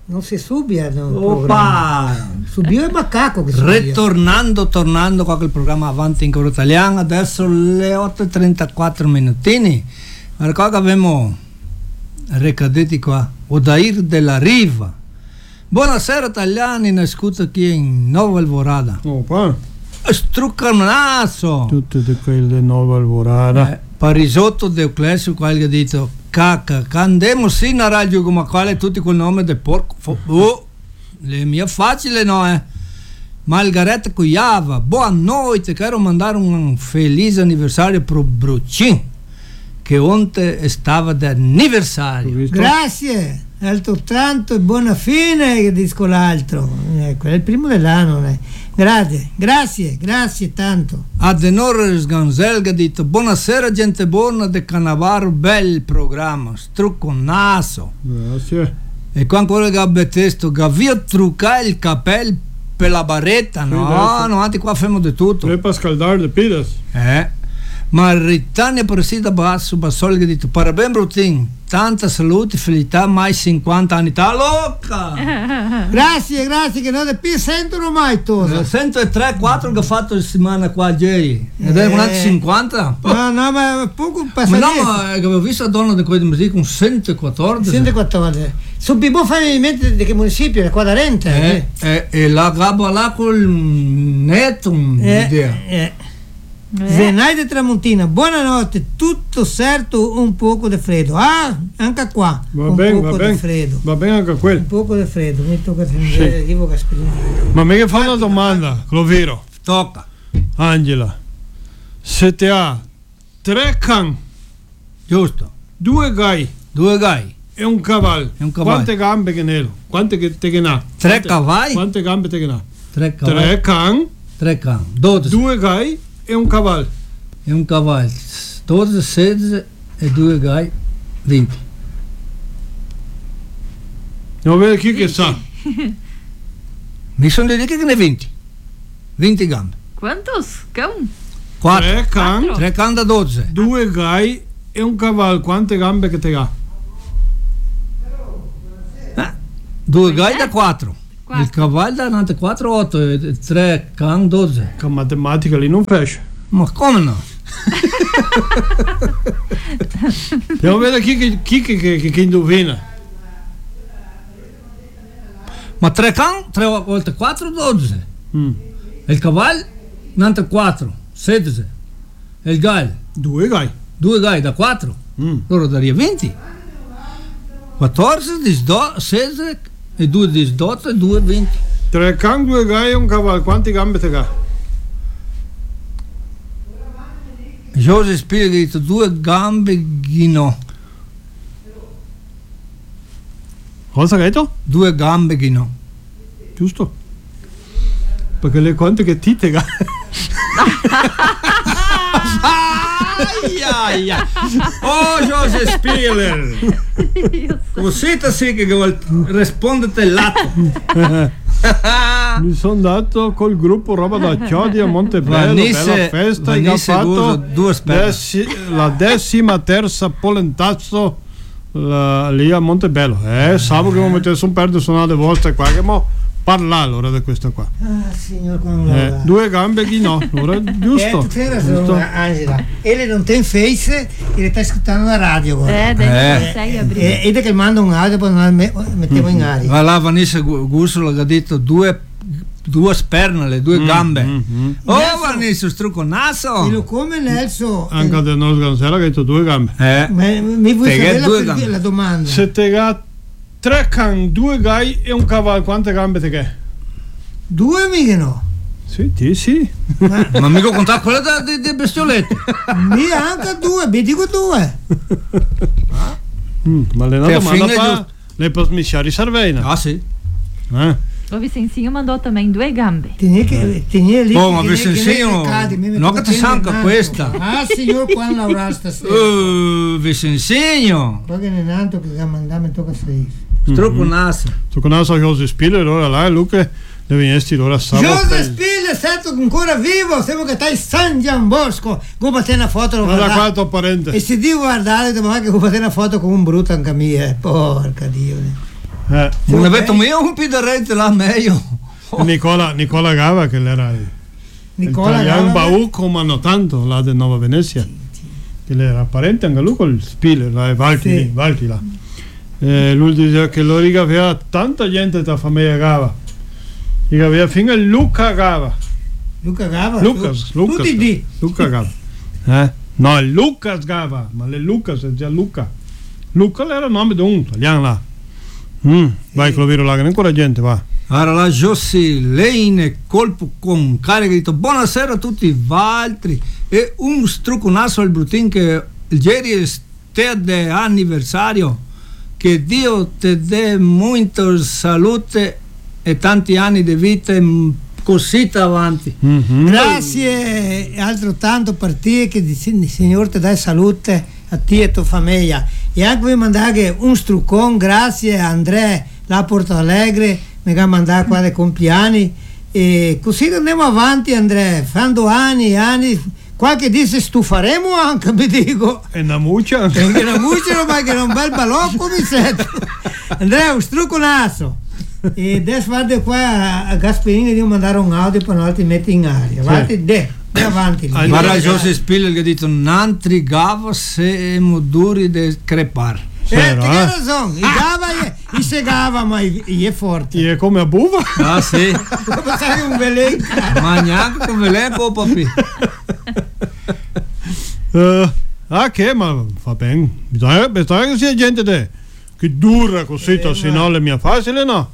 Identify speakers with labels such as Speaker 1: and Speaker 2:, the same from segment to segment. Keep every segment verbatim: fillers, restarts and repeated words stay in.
Speaker 1: Non si subia. No,
Speaker 2: Opa!
Speaker 1: Subia il macaco che subia.
Speaker 2: Ritornando, tornando qua col programma Avanti in Coro Italiano, adesso le otto e trentaquattro minutini. Ma qua che abbiamo ricaduti qua, Odair della Riva. Buonasera italiani, ne ascolto qui in Nuova Alvorada.
Speaker 3: Opa!
Speaker 2: Struccanasso!
Speaker 3: Tutte di quelle Nuova Alvorada.
Speaker 2: Eh, Parisotto de Euclesio, quale ha detto, cacca, andiamo sì in radio come quale tutti quel nome del porco. Oh, le mie facile no, eh. Margareta Cuiava, buonanotte, quero mandare un felice anniversario pro Brucin, che onte stava di anniversario.
Speaker 1: Grazie, altrettanto e buona fine, che dico l'altro. Ecco, è il primo dell'anno. Eh. Grazie, grazie, grazie tanto.
Speaker 2: Adenor Sganzelga ha detto, buonasera gente buona de Cannavaro, bel programma, strucco naso.
Speaker 3: Grazie.
Speaker 2: E qua ancora che testo, Gavio trucca il capello per la barretta,
Speaker 3: Sì,
Speaker 2: no,
Speaker 3: adesso.
Speaker 2: no, anche qua famo di tutto.
Speaker 3: E per scaldare le pidas.
Speaker 2: Eh. Ma Ritania Presida Basso Bassoli che ha detto, parabén Brutin, tanta salute, felicità, mai cinquanta anni, ta loca!
Speaker 1: Grazie, grazie, che non più sentono mai cosa.
Speaker 2: centotré quattro che ho fatto la settimana qua ieri, ed è
Speaker 1: Eh.
Speaker 2: un altro cinquanta.
Speaker 1: No, no, ma poco
Speaker 2: Ma
Speaker 1: passa
Speaker 2: no, ma che avevo visto la donna di quella musica un centoquattordici.
Speaker 1: centoquattordici. Su Bibò fammi in mente di che municipio? È qua da Rente.
Speaker 2: Eh, eh, e la gabba là col netto un'idea.
Speaker 1: Eh, eh. Zenaide Tramontina, buonanotte, tutto certo un poco di freddo. Ah, anche qua,
Speaker 3: Va
Speaker 1: un
Speaker 3: bene,
Speaker 1: poco
Speaker 3: va
Speaker 1: di
Speaker 3: bene.
Speaker 1: freddo.
Speaker 3: Va bene anche quello.
Speaker 1: Un poco di freddo, mi tocca sentire,
Speaker 3: Sì.
Speaker 1: io Gasperini.
Speaker 3: Ma mi fa una domanda, Cloviro,
Speaker 2: Tocca.
Speaker 3: Angela. Se ti ha tre can,
Speaker 2: Giusto.
Speaker 3: due gai
Speaker 2: Due gai.
Speaker 3: e un cavallo,
Speaker 2: E un cavallo.
Speaker 3: quante gambe che ne ho? Quante che te che ne ha?
Speaker 2: Tre
Speaker 3: Quante-
Speaker 2: cavalli?
Speaker 3: Quante gambe te che ne ha?
Speaker 2: Tre cavalli.
Speaker 3: Tre can,
Speaker 2: Tre can. dodici.
Speaker 3: due gai e un cavallo.
Speaker 2: E un cavallo. dodici, sedici e due gai. venti.
Speaker 3: Non vedo chi che sa.
Speaker 2: Mi sono detto che ne venti. venti gambe.
Speaker 4: ¿Cuántos? ¿Cómo?
Speaker 2: quattro.
Speaker 3: Tre can,
Speaker 4: Quattro.
Speaker 2: Tre can da dodici.
Speaker 3: due gai e un cavallo, quante gambe che te ha?
Speaker 2: Eh? Due gai da quattro.
Speaker 4: Quattro.
Speaker 2: Il cavallo da quattro, otto. E tre can, dodici.
Speaker 3: Che matematica lì non fesce.
Speaker 2: Ma come no?
Speaker 3: Devo vedere chi che, chi che, che, che, che indovina.
Speaker 2: Ma tre can, tre volte quattro, dodici.
Speaker 3: Mm.
Speaker 2: E il cavallo, un'altra quattro, sedici. E il gai,
Speaker 3: Due gai.
Speaker 2: due gai da quattro.
Speaker 3: Mm.
Speaker 2: Loro daria venti. quattordici, diciotto, sedici e due diciotto e due venti.
Speaker 3: Tre can, due gai e un cavallo, quante gambe te ha?
Speaker 2: Joseph Spiegel ha detto due gambe ghino.
Speaker 3: Cosa hai detto?
Speaker 2: Due gambe ghino.
Speaker 3: Giusto? Perché le quante che ti te ha?
Speaker 2: Aia, aia. Oh, Joseph Spiegel. Così sì che vuol rispondere il lato.
Speaker 3: Mi sono dato col gruppo Roba da Chiodi a Montebello,
Speaker 2: Vanisse-
Speaker 3: bella festa, e ho
Speaker 2: Vanisse
Speaker 3: fatto
Speaker 2: Guso, due sperme.
Speaker 3: deci- la decima terza polentazzo la- lì a Montebello. Eh, sabato che mi mettevo un per di suonare le volte qua, che mo parla allora di questa qua.
Speaker 1: Ah, signor quando
Speaker 3: Eh, due gambe chi no, allora,
Speaker 1: Eh,
Speaker 3: giusto.
Speaker 1: tu hai
Speaker 3: giusto.
Speaker 1: ragione, Angela. E lei non tem face e le sta ascoltando la radio. guarda.
Speaker 4: Eh, dai,
Speaker 2: Eh.
Speaker 4: sei
Speaker 1: E,
Speaker 4: aprile.
Speaker 1: ed è che manda un audio poi non me- mettevo in aria.
Speaker 2: Va là Vanessa Gursolo che ha detto due, due spernale, due gambe.
Speaker 3: Mm, mm.
Speaker 2: Oh,
Speaker 1: Nelson.
Speaker 2: Vanessa, strucco
Speaker 1: E lo
Speaker 2: naso.
Speaker 1: come Nelson.
Speaker 3: Anche del nostro Gansera che ha detto due gambe.
Speaker 2: Eh,
Speaker 1: Ma- mi vuoi
Speaker 2: Te che
Speaker 1: sapere
Speaker 2: due
Speaker 1: la,
Speaker 2: gambe.
Speaker 1: la domanda?
Speaker 3: Se te ha tre can, due gai e un cavallo, quante gambe te che?
Speaker 1: Due mica no.
Speaker 3: Sì, sì, sì.
Speaker 1: Ma
Speaker 2: ma mica contare quella da- di, di bestioletti.
Speaker 1: mi anche due, mi dico due.
Speaker 3: Mm, ma le
Speaker 2: Che
Speaker 3: una
Speaker 2: a
Speaker 3: domanda
Speaker 2: fine
Speaker 3: pa,
Speaker 2: giusto.
Speaker 3: le posso misciare Sarveina.
Speaker 2: Ah sì.
Speaker 3: Eh?
Speaker 4: O Vicencinho mandou também due gambe.
Speaker 1: Tieni che tieni lì.
Speaker 2: Oh, ma
Speaker 1: tieni-
Speaker 2: vi
Speaker 1: tieni
Speaker 2: insegno-
Speaker 1: che cadi, mi
Speaker 2: no
Speaker 1: metto
Speaker 2: che ti
Speaker 1: bene
Speaker 2: sanca
Speaker 1: in
Speaker 2: questa.
Speaker 1: alto. Ah, signor, quando lavorare stasera.
Speaker 2: Uh, vi si insegno.
Speaker 1: Poi che in alto che mandare mi tocca sei.
Speaker 2: Strucco naso.
Speaker 3: Tu conosci José Spiller, allora là, Luca, le venesti allora sabato.
Speaker 1: Giuseppe Spille, sento ancora vivo, sembra che stai in San Giambosco. Come te una foto lo
Speaker 3: Ma da
Speaker 1: guarda-
Speaker 3: qua tuo parente.
Speaker 1: E se devo guardare, devo anche come te una foto con un brutto anche mia, eh. Porca Dio.
Speaker 3: Eh.
Speaker 2: Non avete mai un pidarete là meglio.
Speaker 3: Nicola, Nicola Gava, che era il,
Speaker 1: Nicola
Speaker 3: il un
Speaker 1: Gava.
Speaker 3: bauco, ma non tanto, là di Nuova Venezia. Che era parente anche lui col Spiller, là, e Valti,
Speaker 1: Sì.
Speaker 3: lì, Valti là. Eh, lui diceva che lo aveva tanta gente da famiglia Gava. Aveva fino a Luca Gava.
Speaker 1: Luca Gava.
Speaker 3: Lucas,
Speaker 1: tu-
Speaker 3: Lucas.
Speaker 1: Tutti di.
Speaker 3: Luca Gava. Eh? No, è Lucas Gava, ma le Lucas è già Luca. Luca era il nome di un italiano là. Mm, vai, Cloviro, là, che ancora gente va.
Speaker 2: Allora la Jossi Leine colpo con carica detto buonasera a tutti gli altri e un strucconasso al Brutin che ieri è stato anniversario, che Dio ti dà molta salute e tanti anni di vita così avanti.
Speaker 3: Mm-hmm.
Speaker 1: Grazie e altrettanto per te, che il Signore ti dà salute a te e tua famiglia. E anche vi mandare un struccone, grazie a Andrea la Porto Alegre, mi ha mandato qua dei compleanni e così andiamo avanti, Andrea, fanno anni e anni, qualche dice stufaremo anche, mi dico.
Speaker 3: E una muccia.
Speaker 1: Che una muccia, ma che era un bel balocco, mi sento. Andrea, un strucconasso. E adesso vado qua a Gasperini e devo mandare un audio per non ti metti in aria. Avanti, de, de avanti.
Speaker 3: Ah,
Speaker 2: Ma
Speaker 3: no,
Speaker 2: la
Speaker 3: eh.
Speaker 2: Jossi Spiller che ha detto nantri gava siamo duri di crepare.
Speaker 1: Eh,
Speaker 3: C'era,
Speaker 1: ti
Speaker 3: eh.
Speaker 1: hai ragione, i gava e si gava, ma i è forte.
Speaker 3: E è come a buva.
Speaker 2: Ah sì,
Speaker 1: Come sai un velenca.
Speaker 2: ma neanche come lei può papi.
Speaker 3: Eh, ah, che, ma fa bene. Bisogna, bisogna che sia gente de, che dura così,
Speaker 1: Eh,
Speaker 3: se
Speaker 1: ma-
Speaker 3: no le mie facile, no?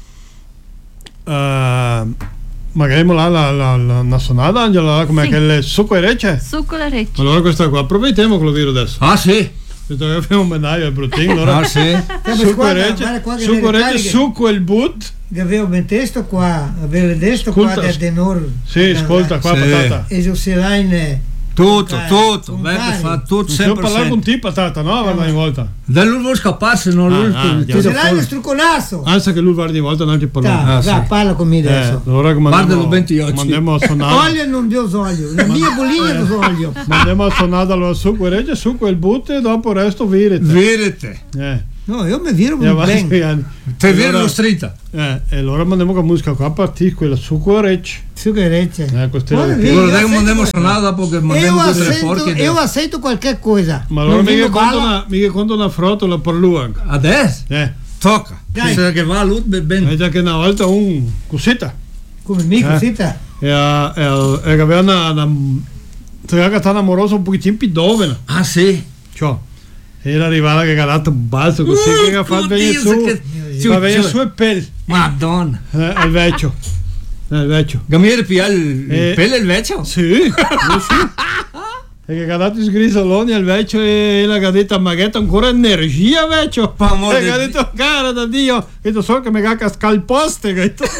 Speaker 3: Eh, magari là la, la, la, la sonata, Angela, là, come
Speaker 4: Sì.
Speaker 3: quelle succo e rece.
Speaker 4: Succo la reccia.
Speaker 3: Allora questa qua, approfittiamo che lo viro adesso.
Speaker 2: Ah sì,
Speaker 3: Questo che abbiamo un medaglio al bruttino, allora.
Speaker 2: ah sì.
Speaker 3: Succo e
Speaker 1: guarda,
Speaker 3: rece,
Speaker 1: guarda qua che
Speaker 3: succo e
Speaker 1: le
Speaker 3: rece,
Speaker 1: cariche.
Speaker 3: succo e il but.
Speaker 1: Che avevo ben testo qua, avevo testo qua
Speaker 3: Ascolta,
Speaker 1: del denor.
Speaker 3: Sì, ascolta qua,
Speaker 2: Sì.
Speaker 3: patata.
Speaker 1: E Giuseppe
Speaker 2: Tutto,
Speaker 1: Con
Speaker 2: tutto,
Speaker 1: con
Speaker 2: beh,
Speaker 1: cari.
Speaker 2: fa tutto
Speaker 3: Possiamo parlare con
Speaker 2: sempre.
Speaker 3: te, patata, no? Guarda ogni volta.
Speaker 2: Da lui vuole scapparsi, non lui.
Speaker 3: Ah, ah,
Speaker 2: ti-
Speaker 3: già.
Speaker 2: ti-
Speaker 1: Giuseppe lo strucconasso.
Speaker 3: Anzi che lui guarda ogni volta non ci parliamo.
Speaker 1: Dai,
Speaker 2: Ah,
Speaker 1: dai,
Speaker 2: sì.
Speaker 1: parla con me
Speaker 3: Eh,
Speaker 1: adesso.
Speaker 3: allora come
Speaker 2: Guardalo
Speaker 3: andiamo,
Speaker 2: ben ti occhi.
Speaker 3: andiamo a suonare.
Speaker 1: Olio non Dio olio, la mia bolligna di olio.
Speaker 3: Andiamo a suonare allora succo e rece, succo e il but e dopo il resto virete.
Speaker 2: Virete.
Speaker 3: Eh,
Speaker 1: No, io mi viro
Speaker 3: e avanti
Speaker 1: bene.
Speaker 3: anni.
Speaker 2: Te vire
Speaker 3: Allora-
Speaker 2: lo strita.
Speaker 3: Eh, e allora mandiamo con musica qua a partire quella succo e rece.
Speaker 1: Su che recce.
Speaker 3: Eh, queste
Speaker 1: Guarda,
Speaker 3: le-
Speaker 1: vedi,
Speaker 2: Allora
Speaker 1: io
Speaker 2: dai, mandiamo
Speaker 1: accetto-
Speaker 2: suonare dopo che
Speaker 1: Io
Speaker 2: mandiamo tutte le
Speaker 1: accetto,
Speaker 2: porche.
Speaker 1: io accetto qualche cosa.
Speaker 3: Ma allora
Speaker 1: Non
Speaker 3: mica
Speaker 1: dico
Speaker 3: conto
Speaker 1: balla.
Speaker 3: una, mica conto una frotola per lui anche.
Speaker 2: Adesso
Speaker 3: Eh,
Speaker 2: tocca.
Speaker 1: Dai.
Speaker 2: Se che va a lui
Speaker 3: è
Speaker 2: bene.
Speaker 3: già che una volta un cosita.
Speaker 1: Come mica,
Speaker 3: Eh.
Speaker 1: sita.
Speaker 3: E, a- e, a- e che aveva una, una se aveva stata amorosa un pochettino più giovane.
Speaker 2: Ah sì.
Speaker 3: Cioè, era arrivata che ha dato un balzo così
Speaker 2: Uh,
Speaker 3: che ha fatto venire
Speaker 2: Dio,
Speaker 3: su.
Speaker 2: che-
Speaker 3: Fa venire
Speaker 2: Ciu-
Speaker 3: su e pel.
Speaker 2: Madonna.
Speaker 3: Eh, il vecchio. Eh, il vecchio.
Speaker 2: Gamire pia il
Speaker 3: Eh.
Speaker 2: il pelle il vecchio.
Speaker 3: Sì, sì, sì. E che ha dato i sgrisoloni al vecchio e la ha detto ma che ha ancora energia vecchio.
Speaker 2: Per amor
Speaker 3: E
Speaker 2: di
Speaker 3: che ha
Speaker 2: Dio.
Speaker 3: detto cara da Dio. E detto so che mi ha cascato il poste. Che ha detto.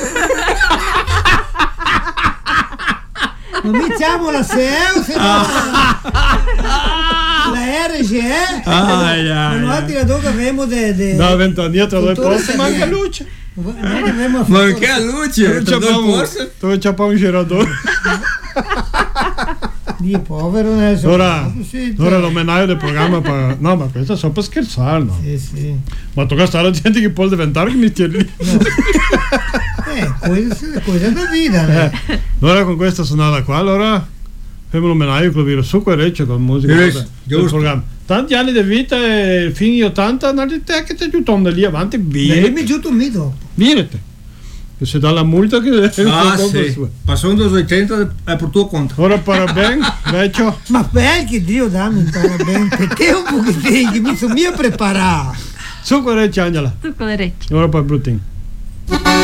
Speaker 1: Non diciamo la S E O, se no la R G E.
Speaker 3: Ai, ai,
Speaker 1: Ma
Speaker 3: ai.
Speaker 1: noi che avevamo de, de,
Speaker 3: Da vent'anni tra due
Speaker 1: Cultura
Speaker 3: posti manca
Speaker 1: italiana.
Speaker 3: luce.
Speaker 1: Noi avevamo
Speaker 2: Ma
Speaker 1: fatto-
Speaker 2: che a luce?
Speaker 3: Dove
Speaker 2: Tra due
Speaker 3: c'abbiamo
Speaker 2: posti?
Speaker 3: dove c'abbiamo un giradore.
Speaker 1: Dio povero adesso.
Speaker 3: Ora,
Speaker 1: Sì,
Speaker 3: ora l'omenaggio del programma per... No, ma questo è solo per scherzare, no?
Speaker 1: Sì, sì.
Speaker 3: Ma tocca stare a gente che può diventare che mi tieni lì.
Speaker 1: No. Eh, queste cose da vita.
Speaker 3: Eh,
Speaker 1: Eh.
Speaker 3: allora con questa sonata qua, allora facciamo l'omenaggio con il succo e recce con musica
Speaker 2: Yes,
Speaker 3: del
Speaker 2: giusto.
Speaker 3: programma. Tanti anni di vita e fini ottanta, andate te che ti aiutano da lì avanti,
Speaker 1: Beh, mi
Speaker 3: virete.
Speaker 1: giù tu mi dopo.
Speaker 3: Virete. Che se dà la multa che
Speaker 2: Ah
Speaker 3: che
Speaker 2: sì.
Speaker 3: sua.
Speaker 2: Passò un duecento è per tuo conto.
Speaker 3: Ora parabén, vecchio.
Speaker 1: Ma perché Dio dammi bene, che te un pochettino, che mi sono mio preparato.
Speaker 3: Succo e recce, Angela.
Speaker 4: Succo la reccia.
Speaker 3: Ora per Brutin.